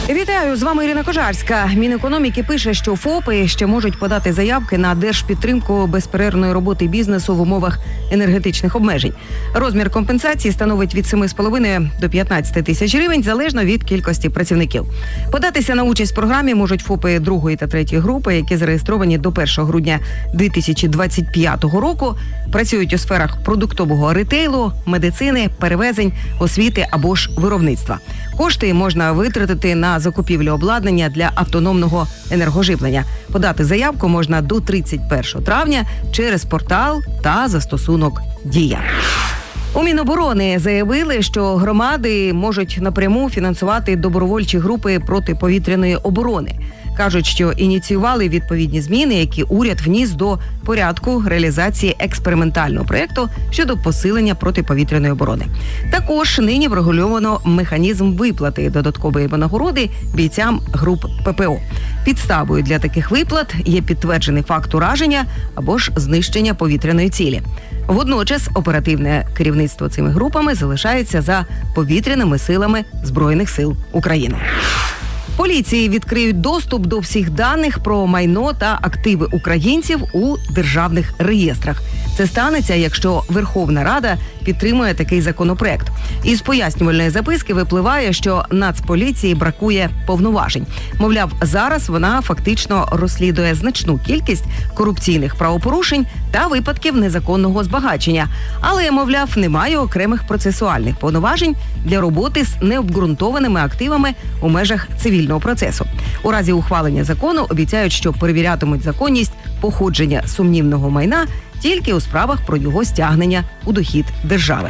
Вітаю, з вами Ірина Кожарська. Мінекономіки пише, що ФОПи ще можуть подати заявки на держпідтримку безперервної роботи бізнесу в умовах енергетичних обмежень. Розмір компенсації становить від 7,5 до 15 тисяч гривень, залежно від кількості працівників. Податися на участь в програмі можуть ФОПи 2 та 3 групи, які зареєстровані до 1 грудня 2025 року, працюють у сферах продуктового ритейлу, медицини, перевезень, освіти або ж виробництва. Кошти можна витратити на закупівлю обладнання для автономного енергоживлення. Подати заявку можна до 31 травня через портал та застосунок «Дія». У Міноборони заявили, що громади можуть напряму фінансувати добровольчі групи протиповітряної оборони. Кажуть, що ініціювали відповідні зміни, які уряд вніс до порядку реалізації експериментального проєкту щодо посилення протиповітряної оборони. Також нині врегульовано механізм виплати додаткової винагороди бійцям груп ППО. Підставою для таких виплат є підтверджений факт ураження або ж знищення повітряної цілі. Водночас оперативне керівництво цими групами залишається за повітряними силами Збройних сил України. Поліції відкриють доступ до всіх даних про майно та активи українців у державних реєстрах. Це станеться, якщо Верховна Рада підтримує такий законопроект. Із пояснювальної записки випливає, що Нацполіції бракує повноважень. Мовляв, зараз вона фактично розслідує значну кількість корупційних правопорушень та випадків незаконного збагачення. Але, мовляв, немає окремих процесуальних повноважень для роботи з необґрунтованими активами у межах цивільного процесу. У разі ухвалення закону обіцяють, що перевірятимуть законність походження сумнівного майна тільки у справах про його стягнення у дохід держави.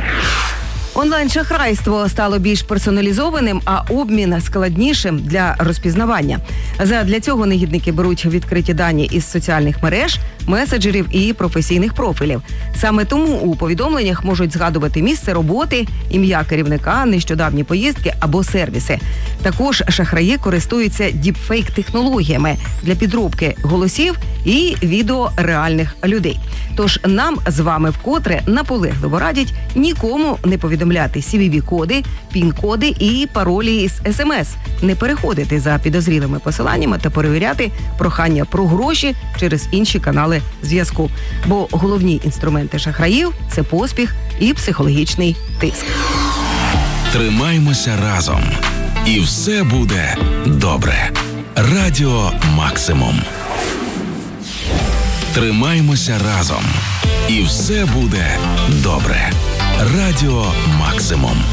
Онлайн-шахрайство стало більш персоналізованим, а обмін складнішим для розпізнавання. Задля цього негідники беруть відкриті дані із соціальних мереж, меседжерів і професійних профілів. Саме тому у повідомленнях можуть згадувати місце роботи, ім'я керівника, нещодавні поїздки або сервіси. Також шахраї користуються діпфейк-технологіями для підробки голосів і відео реальних людей. Тож нам з вами вкотре наполегливо радять нікому не повідомляти CVV-коди, пін-коди і паролі із СМС, не переходити за підозрілими посиланнями та перевіряти прохання про гроші через інші канали зв'язку. Бо головні інструменти шахраїв – це поспіх і психологічний тиск. Тримаймося разом. І все буде добре. Радіо Максимум. Тримаймося разом. І все буде добре. Радіо Максимум.